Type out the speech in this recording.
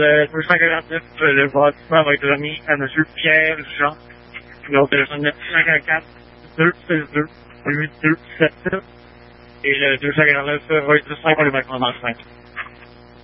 Le 249, le bâtiment va être remis à M. Pierre Jean. Numéro de téléphone 954 262 8277. Et le 249 va être 5 pour le maximum en 5.